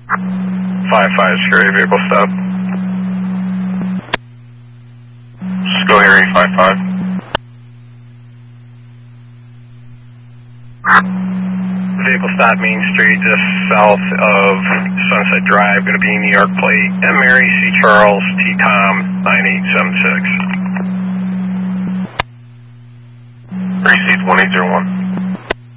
5-5 Security vehicle stop. School hearing 5-5. Vehicle stop Main Street, just south of Sunset Drive, going to be New York plate, M. Mary C. Charles, T. Tom, 9876. Received 1801.